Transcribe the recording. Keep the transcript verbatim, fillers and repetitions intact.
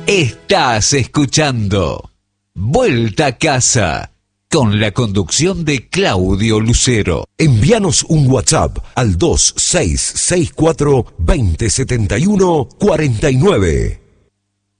Estás escuchando Vuelta a Casa con la conducción de Claudio Lucero. Envíanos un WhatsApp al dos seis seis cuatro, dos cero siete uno, cuatro nueve.